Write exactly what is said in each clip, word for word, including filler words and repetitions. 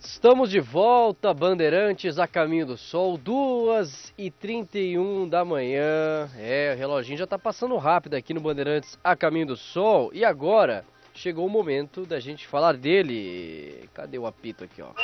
Estamos de volta, Bandeirantes a caminho do sol, duas e trinta e um da manhã. É, o reloginho já tá passando rápido aqui no Bandeirantes a caminho do sol. E agora chegou o momento da gente falar dele. Cadê o apito aqui, ó?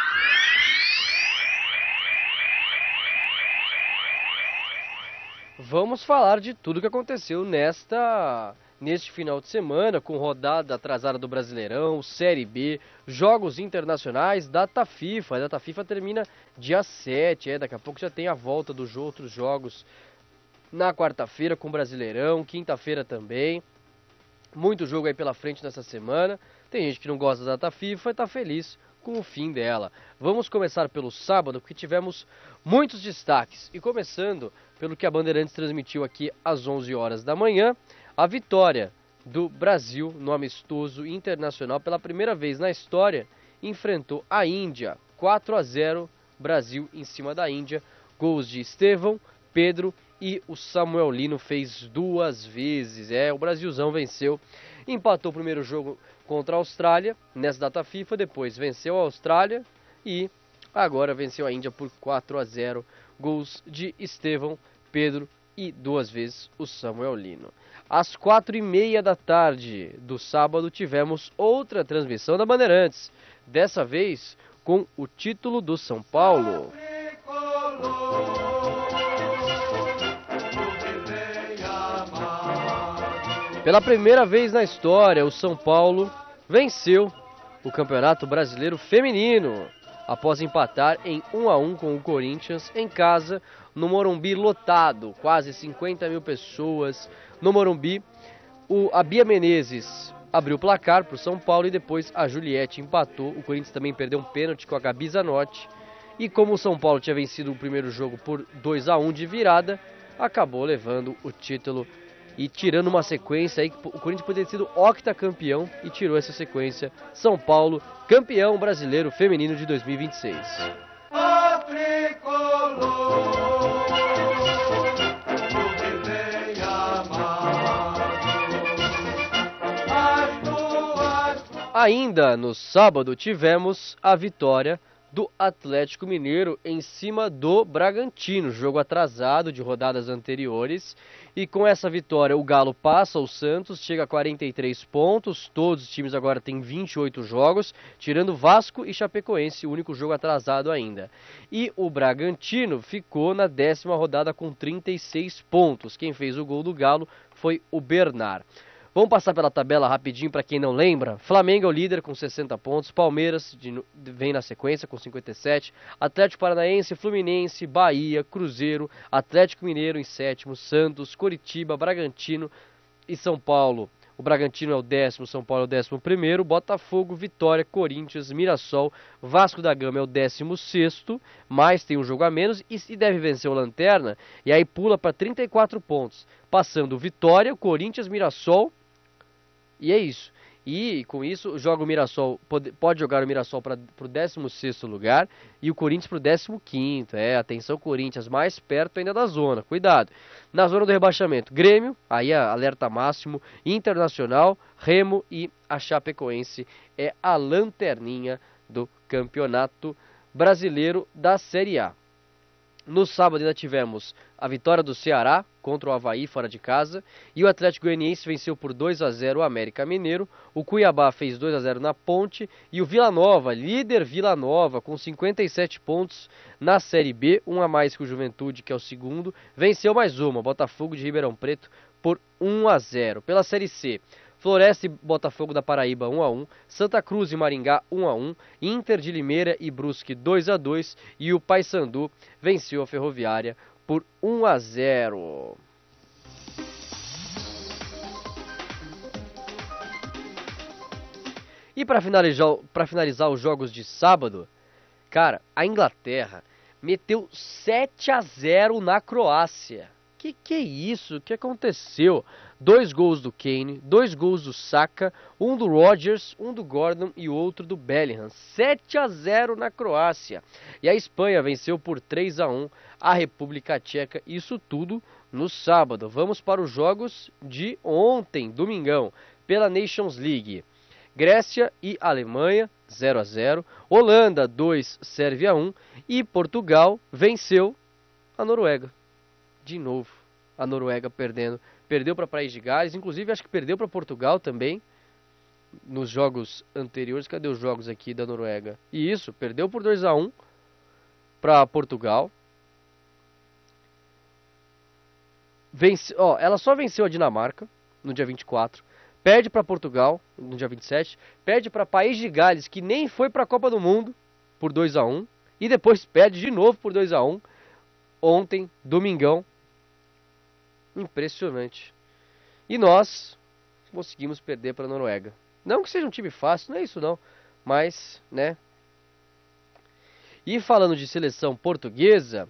Vamos falar de tudo que aconteceu nesta neste final de semana, com rodada atrasada do Brasileirão, Série B, jogos internacionais, data FIFA. A data FIFA termina dia sete, é, daqui a pouco já tem a volta dos outros jogos na quarta-feira com o Brasileirão, quinta-feira também. Muito jogo aí pela frente nessa semana. Tem gente que não gosta da data FIFA e tá feliz com o fim dela. Vamos começar pelo sábado, porque tivemos muitos destaques. E começando pelo que a Bandeirantes transmitiu aqui às onze horas da manhã, a vitória do Brasil no amistoso internacional pela primeira vez na história, enfrentou a Índia. quatro a zero, Brasil em cima da Índia. Gols de Estevão, Pedro e o Samuel Lino fez duas vezes. É, o Brasilzão venceu, empatou o primeiro jogo contra a Austrália nessa data FIFA, depois venceu a Austrália e agora venceu a Índia por quatro a zero. Gols de Estevão, Pedro e duas vezes o Samuel Lino. Às quatro e meia da tarde do sábado tivemos outra transmissão da Bandeirantes, dessa vez com o título do São Paulo. Pela primeira vez na história, o São Paulo venceu o Campeonato Brasileiro Feminino, após empatar em um a um com o Corinthians em casa, no Morumbi lotado, quase cinquenta mil pessoas no Morumbi. O, a Bia Menezes abriu o placar para o São Paulo e depois a Juliette empatou. O Corinthians também perdeu um pênalti com a Gabi Zanotti. E como o São Paulo tinha vencido o primeiro jogo por dois a um de virada, acabou levando o título e tirando uma sequência aí que o Corinthians poderia ter sido octacampeão e tirou essa sequência. São Paulo, campeão brasileiro feminino de dois mil e vinte e seis. Ainda no sábado tivemos a vitória do Atlético Mineiro em cima do Bragantino, jogo atrasado de rodadas anteriores, e com essa vitória o Galo passa o Santos, chega a quarenta e três pontos, todos os times agora têm vinte e oito jogos, tirando Vasco e Chapecoense, o único jogo atrasado ainda. E o Bragantino ficou na décima rodada com trinta e seis pontos, quem fez o gol do Galo foi o Bernard. Vamos passar pela tabela rapidinho para quem não lembra. Flamengo é o líder com sessenta pontos, Palmeiras de, vem na sequência com cinquenta e sete, Atlético Paranaense, Fluminense, Bahia, Cruzeiro, Atlético Mineiro em sétimo, Santos, Coritiba, Bragantino e São Paulo. O Bragantino é o décimo, São Paulo é o décimo primeiro, Botafogo, Vitória, Corinthians, Mirassol, Vasco da Gama é o décimo sexto, mas tem um jogo a menos e, e deve vencer o Lanterna, e aí pula para trinta e quatro pontos, passando Vitória, Corinthians, Mirassol. E é isso. E com isso joga o Mirassol, pode, pode jogar o Mirassol para o décimo sexto lugar e o Corinthians para o décimo quinto. É, atenção Corinthians, mais perto ainda da zona, cuidado. Na zona do rebaixamento, Grêmio, aí a alerta máximo, Internacional, Remo e a Chapecoense é a lanterninha do Campeonato Brasileiro da Série A. No sábado ainda tivemos a vitória do Ceará contra o Avaí fora de casa e o Atlético Goianiense venceu por dois a zero o América Mineiro, o Cuiabá fez dois a zero na Ponte e o Vila Nova, líder Vila Nova com cinquenta e sete pontos na Série B, um a mais que o Juventude que é o segundo, venceu mais uma, Botafogo de Ribeirão Preto por um a zero. Pela Série C, Floresta e Botafogo da Paraíba um a um, Santa Cruz e Maringá um a um, Inter de Limeira e Brusque dois a dois e o Paysandu venceu a Ferroviária por um a zero. E para finalizar, para finalizar os jogos de sábado, cara, a Inglaterra meteu sete a zero na Croácia. Que que é isso? O que aconteceu? Dois gols do Kane, dois gols do Saka, um do Rodgers, um do Gordon e outro do Bellingham. sete a zero na Croácia. E a Espanha venceu por três a um a República Tcheca. Isso tudo no sábado. Vamos para os jogos de ontem, domingão, pela Nations League. Grécia e Alemanha, zero a zero. Holanda, dois, Sérvia um. E Portugal venceu a Noruega. De novo, a Noruega perdendo. Perdeu para País de Gales, inclusive acho que perdeu para Portugal também. Nos jogos anteriores, cadê os jogos aqui da Noruega? E isso, perdeu por dois a um para Portugal. Vence, ó, ela só venceu a Dinamarca no dia vinte e quatro. Perde para Portugal no dia vinte e sete. Perde para País de Gales, que nem foi para a Copa do Mundo, por dois a um. E depois perde de novo por dois a um. Ontem, domingão. Impressionante. E nós conseguimos perder para a Noruega. Não que seja um time fácil, não é isso não. Mas, né. E falando de seleção portuguesa,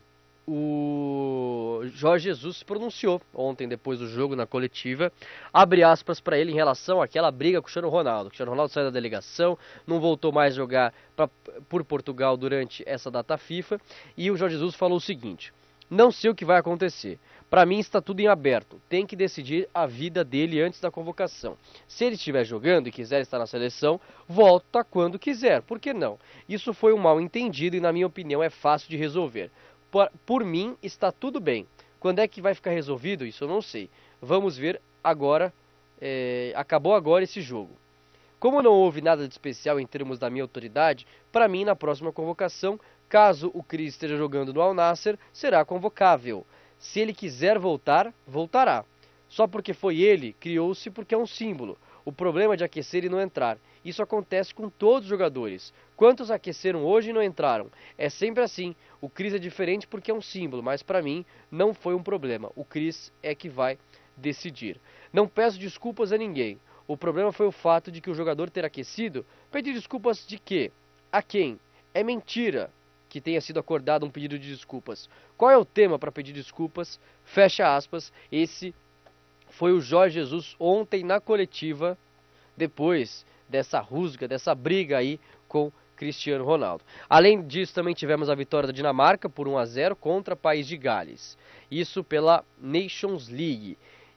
o Jorge Jesus se pronunciou ontem depois do jogo na coletiva. Abre aspas para ele em relação àquela briga com o Cristiano Ronaldo. O Cristiano Ronaldo saiu da delegação, não voltou mais a jogar pra, por Portugal durante essa data FIFA. E o Jorge Jesus falou o seguinte: não sei o que vai acontecer. Para mim está tudo em aberto. Tem que decidir a vida dele antes da convocação. Se ele estiver jogando e quiser estar na seleção, volta quando quiser. Por que não? Isso foi um mal entendido e, na minha opinião, é fácil de resolver. Por, por mim, está tudo bem. Quando é que vai ficar resolvido? Isso eu não sei. Vamos ver agora. É, acabou agora esse jogo. Como não houve nada de especial em termos da minha autoridade, para mim, na próxima convocação, caso o Cris esteja jogando no Al Nassr, será convocável. Se ele quiser voltar, voltará. Só porque foi ele, criou-se porque é um símbolo. O problema é de aquecer e não entrar. Isso acontece com todos os jogadores. Quantos aqueceram hoje e não entraram? É sempre assim. O Cris é diferente porque é um símbolo, mas para mim não foi um problema. O Cris é que vai decidir. Não peço desculpas a ninguém. O problema foi o fato de que o jogador ter aquecido. Pedir desculpas de quê? A quem? É mentira que tenha sido acordado um pedido de desculpas. Qual é o tema para pedir desculpas? Fecha aspas. Esse foi o Jorge Jesus ontem na coletiva, depois dessa rusga, dessa briga aí com Cristiano Ronaldo. Além disso, também tivemos a vitória da Dinamarca por um a zero contra País de Gales. Isso pela Nations League.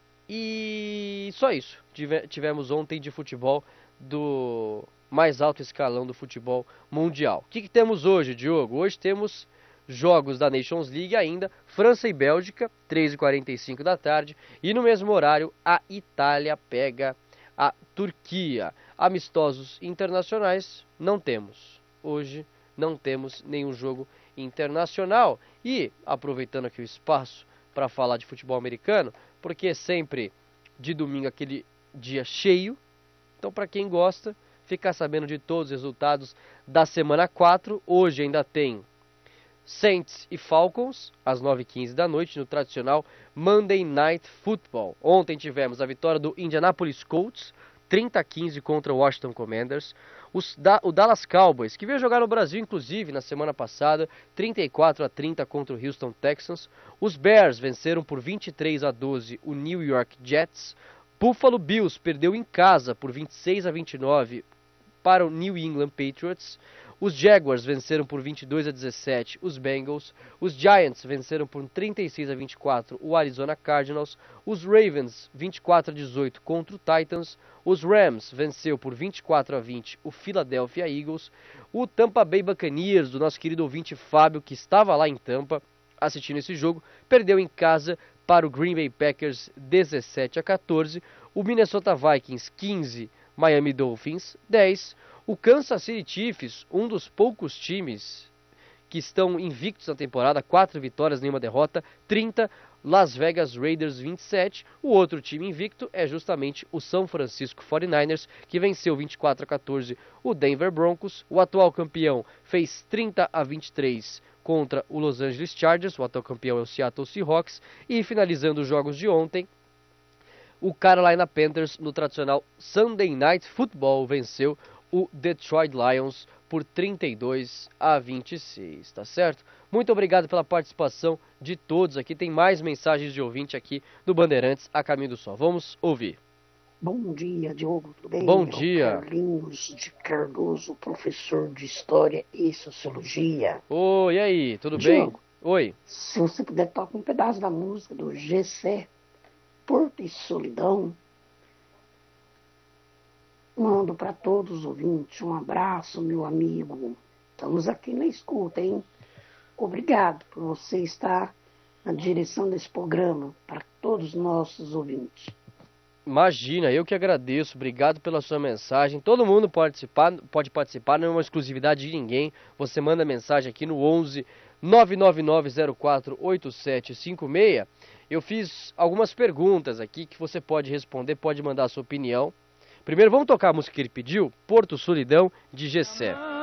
E só isso. Tivemos ontem de futebol do mais alto escalão do futebol mundial. O que, que temos hoje, Diogo? Hoje temos jogos da Nations League ainda, França e Bélgica, três e quarenta e cinco da tarde, e no mesmo horário a Itália pega a Turquia. Amistosos internacionais não temos. Hoje não temos nenhum jogo internacional. E, aproveitando aqui o espaço para falar de futebol americano, porque é sempre de domingo aquele dia cheio, então para quem gosta, ficar sabendo de todos os resultados da semana quatro. Hoje ainda tem Saints e Falcons, às nove e quinze da noite, no tradicional Monday Night Football. Ontem tivemos a vitória do Indianapolis Colts, trinta a quinze contra o Washington Commanders. Os da, o Dallas Cowboys, que veio jogar no Brasil, inclusive, na semana passada, trinta e quatro a trinta contra o Houston Texans. Os Bears venceram por vinte e três a doze o New York Jets. Buffalo Bills perdeu em casa por vinte e seis a vinte e nove para o New England Patriots. Os Jaguars venceram por vinte e dois a dezessete os Bengals. Os Giants venceram por trinta e seis a vinte e quatro o Arizona Cardinals. Os Ravens vinte e quatro a dezoito contra o Titans. Os Rams venceu por vinte e quatro a vinte o Philadelphia Eagles. O Tampa Bay Buccaneers, do nosso querido ouvinte Fábio, que estava lá em Tampa assistindo esse jogo, perdeu em casa para o Green Bay Packers dezessete a quatorze. O Minnesota Vikings quinze, Miami Dolphins dez. O Kansas City Chiefs, um dos poucos times que estão invictos na temporada, quatro vitórias, nenhuma derrota, trinta. Las Vegas Raiders vinte e sete. O outro time invicto é justamente o São Francisco forty-niners, que venceu vinte e quatro a quatorze o Denver Broncos. O atual campeão fez trinta a vinte e três contra o Los Angeles Chargers. O atual campeão é o Seattle Seahawks. E finalizando os jogos de ontem, o Carolina Panthers, no tradicional Sunday Night Football, venceu o Detroit Lions por trinta e dois a vinte e seis, tá certo? Muito obrigado pela participação de todos aqui. Tem mais mensagens de ouvinte aqui do Bandeirantes a caminho do sol. Vamos ouvir. Bom dia, Diogo, tudo bem? Bom dia. Carlinhos de Cardoso, professor de História e Sociologia. Oi, e aí, tudo Diogo, bem? Oi. Se você puder tocar um pedaço da música do G C, Porto e Solidão. Mando para todos os ouvintes um abraço, meu amigo. Estamos aqui na escuta, hein? Obrigado por você estar na direção desse programa para todos os nossos ouvintes. Imagina, eu que agradeço, obrigado pela sua mensagem. Todo mundo pode participar, pode participar, não é uma exclusividade de ninguém. Você manda mensagem aqui no onze nove nove nove zero quatro oito sete cinco seis. Eu fiz algumas perguntas aqui que você pode responder, pode mandar a sua opinião. Primeiro vamos tocar a música que ele pediu, Porto Solidão, de Gessé.